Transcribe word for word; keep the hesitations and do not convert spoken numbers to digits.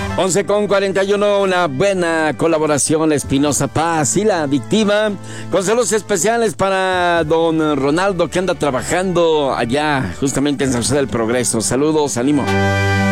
once con cuarenta y uno, una buena colaboración, la Espinosa Paz y la Adictiva. Con saludos especiales para don Ronaldo, que anda trabajando allá, justamente en San José del Progreso. Saludos, ánimo.